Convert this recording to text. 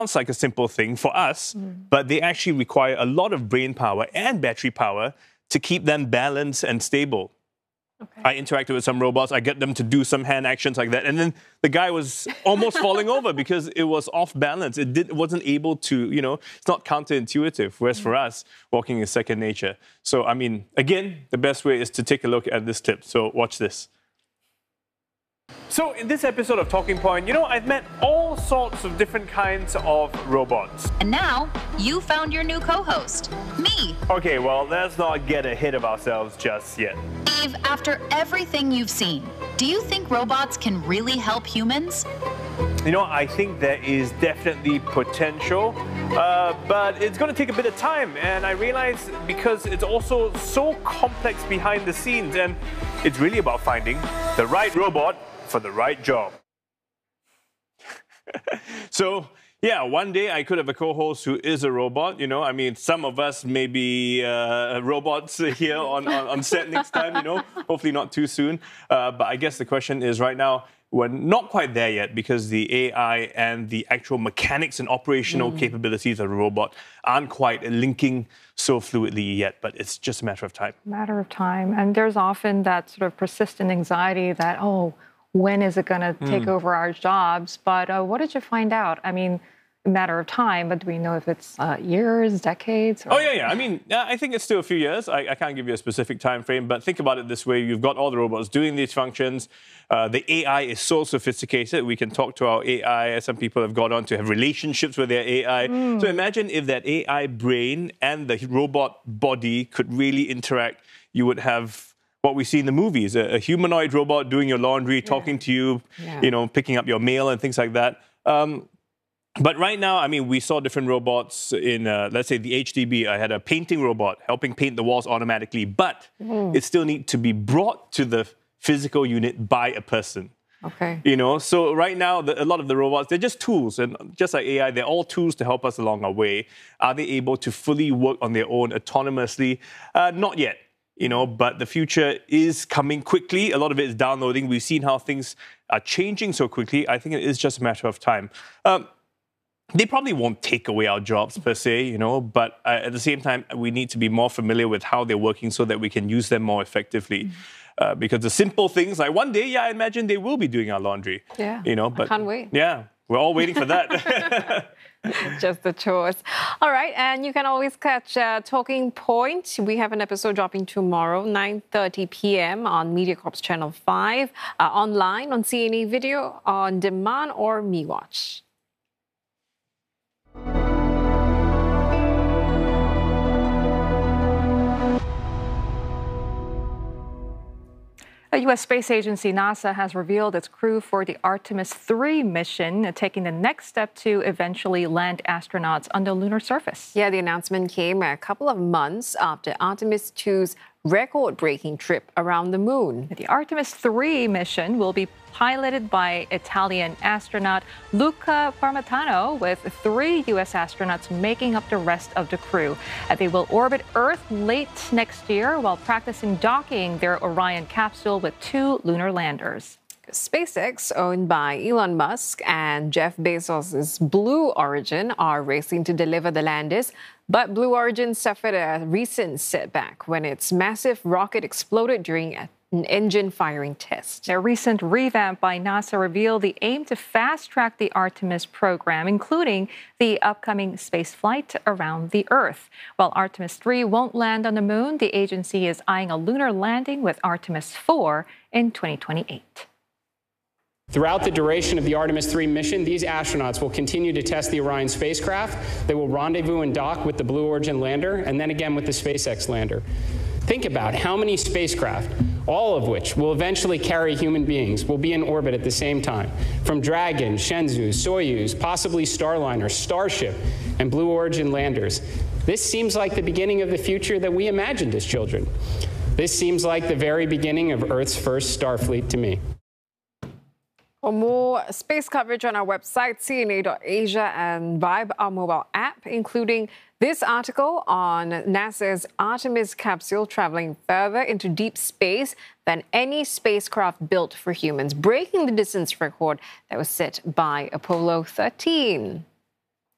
sounds like a simple thing for us, but they actually require a lot of brain power and battery power to keep them balanced and stable. Okay. I interacted with some robots. I get them to do some hand actions like that. And then the guy was almost falling over because it was off balance. It wasn't able to, it's not counterintuitive. Whereas for us, walking is second nature. So, I mean, again, the best way is to take a look at this tip. So watch this. So in this episode of Talking Point, I've met all sorts of different kinds of robots. And now, you found your new co-host, me. Okay, well, let's not get ahead of ourselves just yet. Dave, after everything you've seen, do you think robots can really help humans? I think there is definitely potential, but it's going to take a bit of time. And I realize because it's also so complex behind the scenes, and it's really about finding the right robot for the right job. So, yeah, one day I could have a co-host who is a robot, I mean, some of us may be robots here on set next time, hopefully not too soon. But I guess the question is right now, we're not quite there yet because the AI and the actual mechanics and operational capabilities of the robot aren't quite linking so fluidly yet, but it's just a matter of time. Matter of time. And there's often that sort of persistent anxiety that, when is it going to take over our jobs? But what did you find out? I mean, a matter of time, but do we know if it's years, decades? Or... Oh, yeah. I mean, I think it's still a few years. I can't give you a specific time frame, but think about it this way. You've got all the robots doing these functions. The AI is so sophisticated. We can talk to our AI. Some people have gone on to have relationships with their AI. So imagine if that AI brain and the robot body could really interact. You would have what we see in the movies, a humanoid robot doing your laundry, talking to you, picking up your mail and things like that. But right now, I mean, we saw different robots in, let's say, the HDB. I had a painting robot helping paint the walls automatically, but it still needs to be brought to the physical unit by a person. Okay. So right now, a lot of the robots, they're just tools. And just like AI, they're all tools to help us along our way. Are they able to fully work on their own autonomously? Not yet. But the future is coming quickly. A lot of it is downloading. We've seen how things are changing so quickly. I think it is just a matter of time. They probably won't take away our jobs per se, but at the same time, we need to be more familiar with how they're working so that we can use them more effectively. Because the simple things, like one day, I imagine they will be doing our laundry. Yeah, but I can't wait. Yeah, we're all waiting for that. Just the chores. All right, and you can always catch Talking Point. We have an episode dropping tomorrow, 9:30 p.m. on MediaCorp's Channel 5, online on CNA Video, on demand, or MeWatch. The U.S. Space Agency, NASA, has revealed its crew for the Artemis 3 mission, taking the next step to eventually land astronauts on the lunar surface. Yeah, the announcement came a couple of months after Artemis 2's record-breaking trip around the moon. The Artemis 3 mission will be piloted by Italian astronaut Luca Parmitano, with 3 U.S. astronauts making up the rest of the crew. They will orbit Earth late next year while practicing docking their Orion capsule with 2 lunar landers. SpaceX, owned by Elon Musk, and Jeff Bezos' Blue Origin are racing to deliver the landers. But Blue Origin suffered a recent setback when its massive rocket exploded during an engine firing test. A recent revamp by NASA revealed the aim to fast-track the Artemis program, including the upcoming space flight around the Earth. While Artemis 3 won't land on the moon, the agency is eyeing a lunar landing with Artemis 4 in 2028. Throughout the duration of the Artemis 3 mission, these astronauts will continue to test the Orion spacecraft. They will rendezvous and dock with the Blue Origin lander and then again with the SpaceX lander. Think about how many spacecraft, all of which will eventually carry human beings, will be in orbit at the same time. From Dragon, Shenzhou, Soyuz, possibly Starliner, Starship, and Blue Origin landers. This seems like the beginning of the future that we imagined as children. This seems like the very beginning of Earth's first Starfleet to me. For more space coverage on our website, CNA.Asia, and Vibe, our mobile app, including this article on NASA's Artemis capsule traveling further into deep space than any spacecraft built for humans, breaking the distance record that was set by Apollo 13.